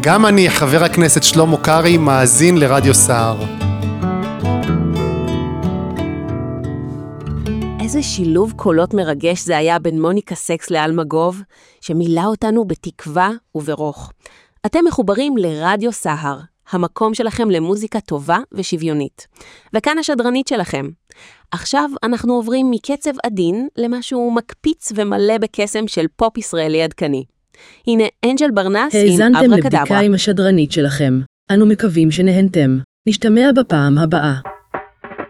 גם אני, חבר הכנסת שלמה קרעי, מאזין לרדיו סער. איזה שילוב קולות מרגש זה היה בין מוניקה סקס לאלמגוב, שמילא אותנו בתקווה וברוך. אתם מחוברים לרדיו סער, המקום שלכם למוזיקה טובה ושוויונית. וכאן השדרנית שלכם. עכשיו אנחנו עוברים מקצב עדין למשהו מקפיץ ומלא בקסם של פופ ישראלי עדכני. הנה אנג'ל ברנס עם האזנתם אברקדברה. לבדיקה עם השדרנית שלכם. אנו מקווים שנהנתם. נשתמע בפעם הבאה.